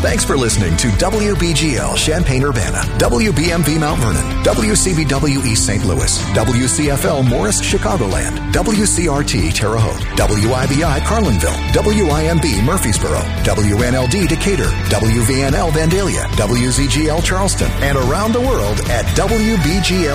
Thanks for listening to WBGL Champaign-Urbana, WBMV Mount Vernon, WCBW East St. Louis, WCFL Morris Chicagoland, WCRT Terre Haute, WIBI Carlinville, WIMB Murfreesboro, WNLD Decatur, WVNL Vandalia, WZGL Charleston, and around the world at WBGL